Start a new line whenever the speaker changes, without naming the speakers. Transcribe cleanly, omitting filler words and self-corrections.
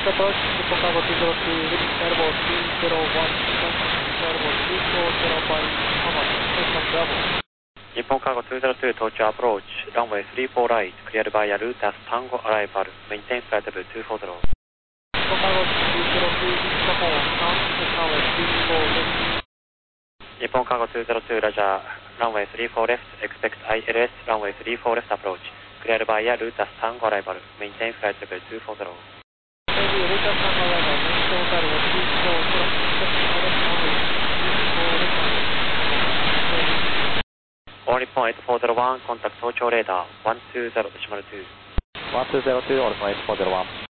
Approach, Nippon Cargo 202, reach elbow 201, elbow 240 Thomas, station Bravo.
Nippon Cargo 202, Tokyo approach, runway 34 right, cleared by Arutas Tango arrival, maintain flight level 240.
Nippon Cargo 202, Nippon, count to runway 34 left.
Nippon Cargo 202, Roger, runway 34 left, expect ILS, runway 34 left approach, cleared by Arutas Tango arrival, maintain flight level 240.
Maybe Arutas Tango arrival, maintain flight level 240, expect ILS runway 34 left approach.
All Nippon 8401, contact Tokyo radar 120.2.
1202, All Nippon 8401.